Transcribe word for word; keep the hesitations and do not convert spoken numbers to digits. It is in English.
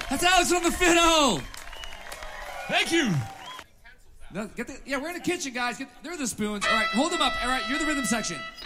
That's Alex on the fiddle. Thank you. No, get the, yeah, we're in the kitchen, guys. Get, there are the spoons. All right, hold them up. All right, you're the rhythm section.